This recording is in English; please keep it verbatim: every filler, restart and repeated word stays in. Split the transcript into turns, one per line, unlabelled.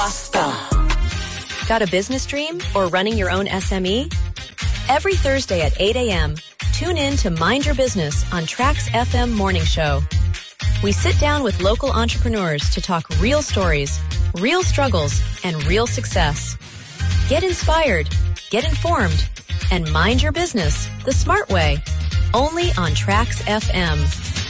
Got a business dream or running your own S M E? Every Thursday at eight a.m., tune in to Mind Your Business on Trax F M Morning Show. We sit down with local entrepreneurs to talk real stories, real struggles, and real success. Get inspired, get informed, and mind your business the smart way. Only on Trax F M.